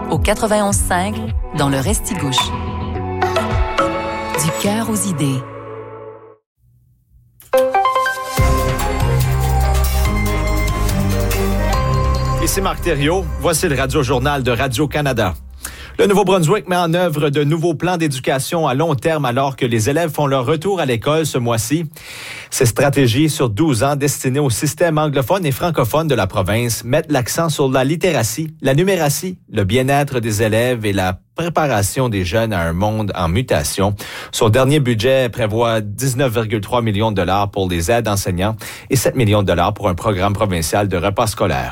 au 91.5 dans le Restigouche. Du cœur aux idées. Ici Marc Thériault, voici le Radio-Journal de Radio-Canada. Le Nouveau-Brunswick met en œuvre de nouveaux plans d'éducation à long terme alors que les élèves font leur retour à l'école ce mois-ci. Ces stratégies sur 12 ans destinées au système anglophone et francophone de la province mettent l'accent sur la littératie, la numératie, le bien-être des élèves et la préparation des jeunes à un monde en mutation. Son dernier budget prévoit 19,3 millions de dollars pour les aides enseignants et 7 millions de dollars pour un programme provincial de repas scolaires.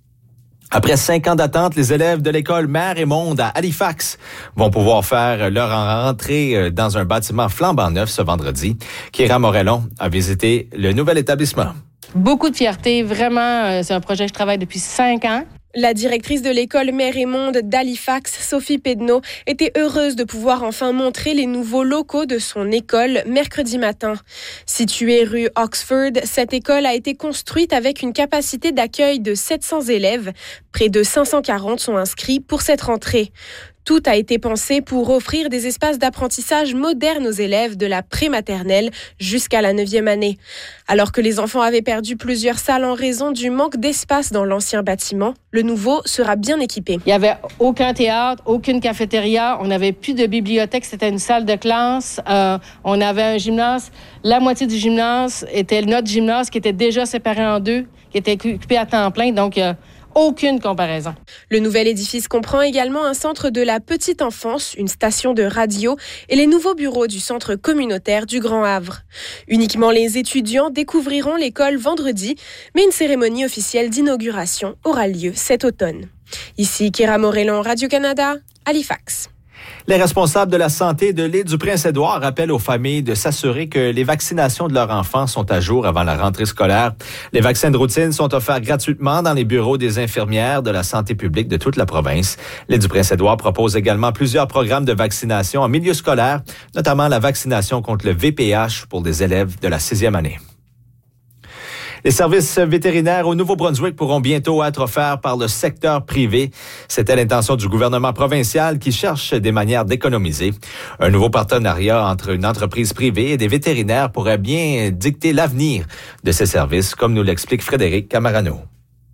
Après 5 ans d'attente, les élèves de l'école Mère et Monde à Halifax vont pouvoir faire leur rentrée dans un bâtiment flambant neuf ce vendredi. Kira Morellon a visité le nouvel établissement. Beaucoup de fierté, vraiment. C'est un projet que je travaille depuis 5 ans. La directrice de l'école Mère et Monde d'Halifax, Sophie Pedneau, était heureuse de pouvoir enfin montrer les nouveaux locaux de son école mercredi matin. Située rue Oxford, cette école a été construite avec une capacité d'accueil de 700 élèves. Près de 540 sont inscrits pour cette rentrée. Tout a été pensé pour offrir des espaces d'apprentissage modernes aux élèves de la pré-maternelle jusqu'à la 9e année. Alors que les enfants avaient perdu plusieurs salles en raison du manque d'espace dans l'ancien bâtiment, le nouveau sera bien équipé. Il n'y avait aucun théâtre, aucune cafétéria, on n'avait plus de bibliothèque, c'était une salle de classe, on avait un gymnase. La moitié du gymnase était notre gymnase qui était déjà séparé en deux, qui était occupé à temps plein, donc aucune comparaison. Le nouvel édifice comprend également un centre de la petite enfance, une station de radio et les nouveaux bureaux du centre communautaire du Grand Havre. Uniquement les étudiants découvriront l'école vendredi, mais une cérémonie officielle d'inauguration aura lieu cet automne. Ici Kira Morellon, Radio-Canada, Halifax. Les responsables de la santé de l'île du Prince-Édouard rappellent aux familles de s'assurer que les vaccinations de leurs enfants sont à jour avant la rentrée scolaire. Les vaccins de routine sont offerts gratuitement dans les bureaux des infirmières de la santé publique de toute la province. L'île du Prince-Édouard propose également plusieurs programmes de vaccination en milieu scolaire, notamment la vaccination contre le VPH pour des élèves de la 6e année. Les services vétérinaires au Nouveau-Brunswick pourront bientôt être offerts par le secteur privé. C'était l'intention du gouvernement provincial qui cherche des manières d'économiser. Un nouveau partenariat entre une entreprise privée et des vétérinaires pourrait bien dicter l'avenir de ces services, comme nous l'explique Frédéric Camarano.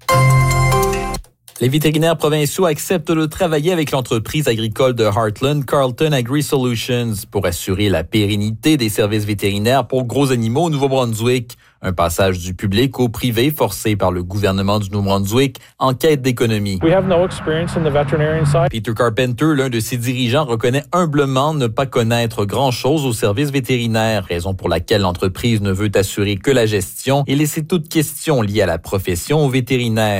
Les vétérinaires provinciaux acceptent de travailler avec l'entreprise agricole de Heartland, Carlton Agri-Solutions, pour assurer la pérennité des services vétérinaires pour gros animaux au Nouveau-Brunswick. Un passage du public au privé forcé par le gouvernement du Nouveau-Brunswick en quête d'économie. Peter Carpenter, l'un de ses dirigeants, reconnaît humblement ne pas connaître grand-chose aux services vétérinaires, raison pour laquelle l'entreprise ne veut assurer que la gestion et laisser toute question liée à la profession aux vétérinaires.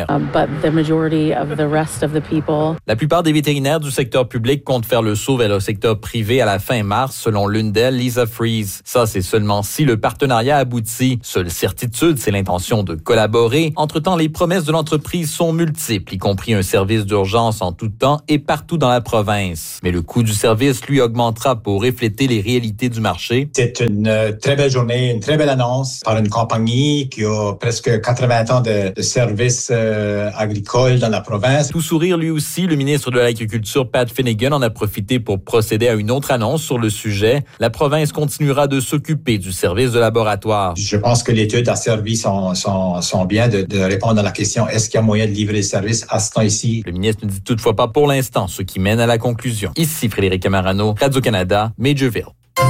La plupart des vétérinaires du secteur public comptent faire le saut vers le secteur privé à la fin mars, selon l'une d'elles, Lisa Freeze. Ça, c'est seulement si le partenariat aboutit. Seule certitude, c'est l'intention de collaborer. Entre-temps, les promesses de l'entreprise sont multiples, y compris un service d'urgence en tout temps et partout dans la province. Mais le coût du service, lui, augmentera pour refléter les réalités du marché. C'est une très belle journée, une très belle annonce par une compagnie qui a presque 80 ans de services agricoles dans la province. Tout sourire lui aussi, le ministre de l'Agriculture, Pat Finnegan, en a profité pour procéder à une autre annonce sur le sujet. La province continuera de s'occuper du service de laboratoire. Je pense que l'étude a servi sont bien de répondre à la question est-ce qu'il y a moyen de livrer le service à ce temps-ci? Le ministre ne dit toutefois pas pour l'instant, ce qui mène à la conclusion. Ici Frédéric Camarano, Radio-Canada, Majorville.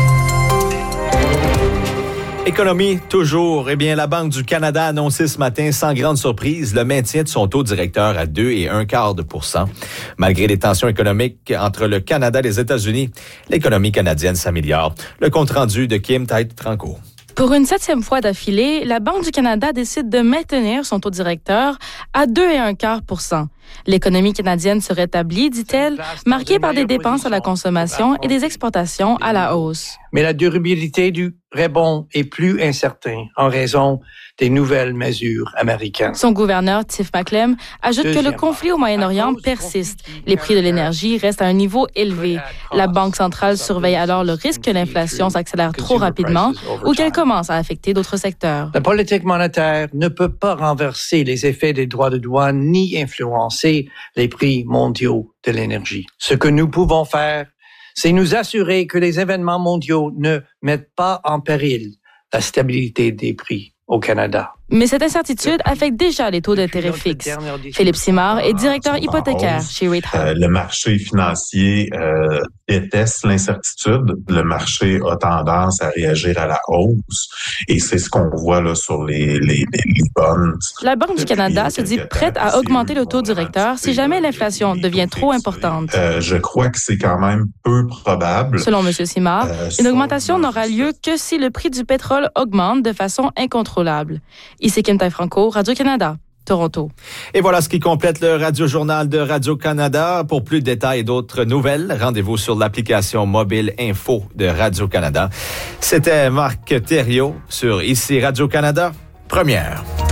Économie, toujours. Eh bien, la Banque du Canada a annoncé ce matin, sans grande surprise, le maintien de son taux directeur à 2,25%. Malgré les tensions économiques entre le Canada et les États-Unis, l'économie canadienne s'améliore. Le compte-rendu de Kim Tait-Franco. Pour une 7e fois d'affilée, la Banque du Canada décide de maintenir son taux directeur à 2,25%. L'économie canadienne se rétablit, dit-elle, marquée par des dépenses à la consommation et des exportations à la hausse. Mais la durabilité du rebond est plus incertaine en raison des nouvelles mesures américaines. Son gouverneur, Tiff Macklem, ajoute que le conflit au Moyen-Orient persiste. Les prix de l'énergie restent à un niveau élevé. La Banque centrale surveille alors le risque que l'inflation s'accélère trop rapidement ou qu'elle commence à affecter d'autres secteurs. La politique monétaire ne peut pas renverser les effets des droits de douane ni influencer influencer les prix mondiaux de l'énergie. Ce que nous pouvons faire, c'est nous assurer que les événements mondiaux ne mettent pas en péril la stabilité des prix au Canada. Mais cette incertitude affecte déjà les taux d'intérêt fixes. Philippe Simard est directeur hypothécaire chez Rate Hub. Le marché financier déteste l'incertitude. Le marché a tendance à réagir à la hausse et c'est ce qu'on voit là sur les bonds. La Banque du Canada se dit prête à augmenter le taux directeur si jamais l'inflation devient trop importante. Je crois que c'est quand même peu probable. Selon M. Simard, une augmentation n'aura lieu que si le prix du pétrole augmente de façon incontrôlable. Ici Kim Tai-Franco, Radio-Canada, Toronto. Et voilà ce qui complète le Radio-Journal de Radio-Canada. Pour plus de détails et d'autres nouvelles, rendez-vous sur l'application mobile Info de Radio-Canada. C'était Marc Thériault sur Ici Radio-Canada, première.